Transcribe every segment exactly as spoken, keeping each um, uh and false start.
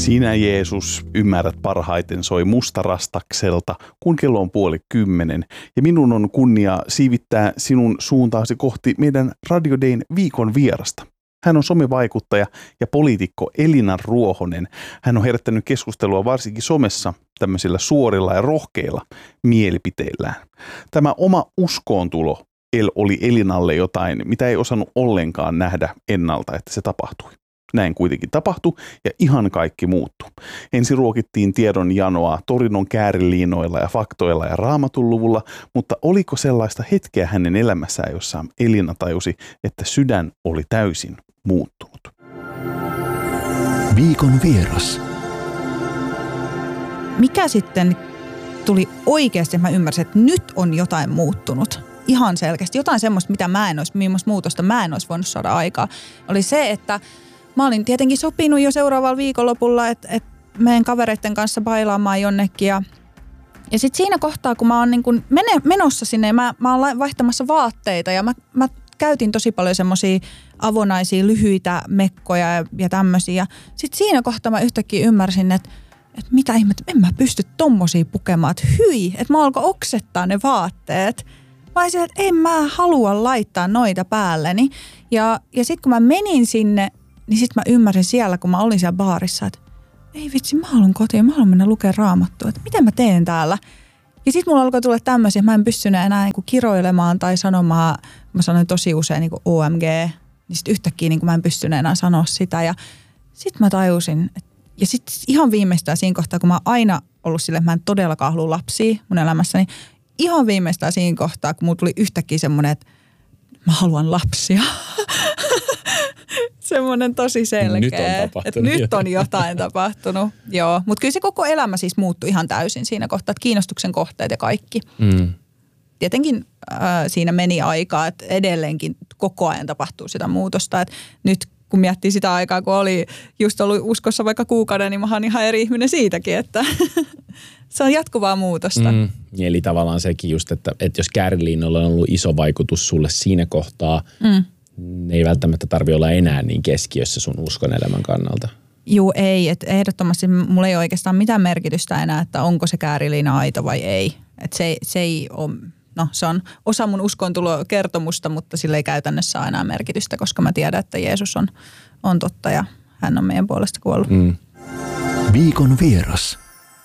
Sinä Jeesus ymmärrät parhaiten soi mustarastakselta, kun kello on puoli kymmenen. Ja minun on kunnia siivittää sinun suuntaasi kohti meidän Radio Dayn viikon vierasta. Hän on somevaikuttaja ja poliitikko Elina Ruohonen. Hän on herättänyt keskustelua varsinkin somessa tämmöisillä suorilla ja rohkeilla mielipiteillään. Tämä oma uskoontulo El oli Elinalle jotain, mitä ei osannut ollenkaan nähdä ennalta, että se tapahtui. Näin kuitenkin tapahtui ja ihan kaikki muuttui. Ensin ruokittiin tiedon janoa torinon kääriliinoilla ja faktoilla ja raamatun luvulla, mutta oliko sellaista hetkeä hänen elämässään, jossa Elina tajusi, että sydän oli täysin muuttunut? Viikon vieras. Mikä sitten tuli oikeasti, että mä ymmärsin, että nyt on jotain muuttunut? Ihan selkeästi. Jotain semmoista, mitä mä en olisi, millaista muutosta mä en olisi voinut saada aikaa, oli se, että mä olin tietenkin sopinut jo seuraavalla viikonlopulla, että, että menen kavereiden kanssa bailaamaan jonnekin. Ja, ja sitten siinä kohtaa, kun mä oon niin kun mene, menossa sinne, mä, mä oon vaihtamassa vaatteita ja mä, mä käytin tosi paljon semmosia avonaisia lyhyitä mekkoja ja, ja tämmöisiä. Sitten siinä kohtaa mä yhtäkkiä ymmärsin, että, että mitä ihmettä, en mä pysty tommosia pukemaan, että hyi, että mä alkoi oksettaa ne vaatteet. Mä olisin, että en mä halua laittaa noita päälleni. Ja, ja sitten kun mä menin sinne, niin sitten mä ymmärsin siellä, kun mä olin siellä baarissa, että ei vitsi, mä haluan kotiin, mä haluan mennä lukemaan raamattua, että mitä mä teen täällä. Ja sitten mulla alkoi tulla tämmöisiä, että mä en pystynyt enää niinku kiroilemaan tai sanomaan, mä sanoin tosi usein niinku O M G, niin sitten yhtäkkiä niinku mä en pystynyt enää sanoa sitä. Ja sitten mä tajusin, että, ja sitten ihan viimeistään siinä kohtaa, kun mä oon aina ollut silleen, että mä en todellakaan halua lapsia mun elämässäni, ihan viimeistään siinä kohtaa, kun mulla tuli yhtäkkiä semmoinen, että mä haluan lapsia. Semmoinen tosi selkeä, nyt on että nyt on jotain tapahtunut. Joo, mutta kyllä se koko elämä siis muuttui ihan täysin siinä kohtaa, että kiinnostuksen kohteet ja kaikki. Mm. Tietenkin äh, siinä meni aikaa, että edelleenkin koko ajan tapahtuu sitä muutosta. Että nyt kun miettii sitä aikaa, kun oli just ollut uskossa vaikka kuukauden, niin mä oon ihan eri ihminen siitäkin, että se on jatkuvaa muutosta. Mm. Eli tavallaan sekin just, että, että jos kääriliinnolla on ollut iso vaikutus sulle siinä kohtaa, mm. ne ei välttämättä tarvitse olla enää niin keskiössä sun uskon elämän kannalta. Juu, ei. Et ehdottomasti mulla ei ole oikeastaan mitään merkitystä enää, että onko se kääriliina aito vai ei. Et se, se ei ole, no se on osa mun uskontulokertomusta, mutta sillä ei käytännössä ole enää merkitystä, koska mä tiedän, että Jeesus on, on totta ja hän on meidän puolesta kuollut. Mm. Viikon vieras.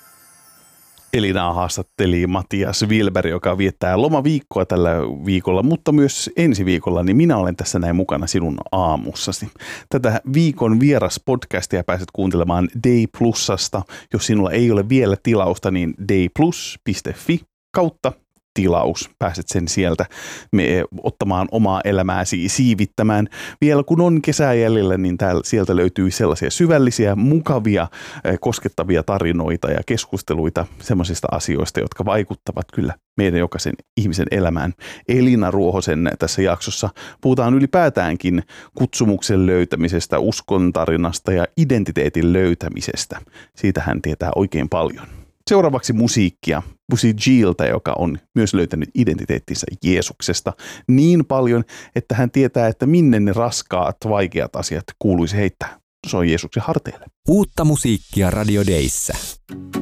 Elinaa haastatteli Matias Wilberg, joka viettää lomaviikkoa tällä viikolla, mutta myös ensi viikolla, niin minä olen tässä näin mukana sinun aamussasi. Tätä Viikon vieras podcastia pääset kuuntelemaan Day Plusasta. Jos sinulla ei ole vielä tilausta, niin dayplus piste fi kautta tilaus. Pääset sen sieltä me ottamaan omaa elämääsi siivittämään. Vielä kun on kesää jäljellä, niin täällä, sieltä löytyy sellaisia syvällisiä, mukavia, koskettavia tarinoita ja keskusteluita semmoisista asioista, jotka vaikuttavat kyllä meidän jokaisen ihmisen elämään. Elina Ruohosen tässä jaksossa puhutaan ylipäätäänkin kutsumuksen löytämisestä, uskon tarinasta ja identiteetin löytämisestä. Siitä hän tietää oikein paljon. Seuraavaksi musiikkia Pussy Giltä, joka on myös löytänyt identiteettinsä Jeesuksesta niin paljon, että hän tietää, että minne ne raskaat, vaikeat asiat kuuluisi heittää. Se on Jeesuksen harteille. Uutta musiikkia Radio Dayssä.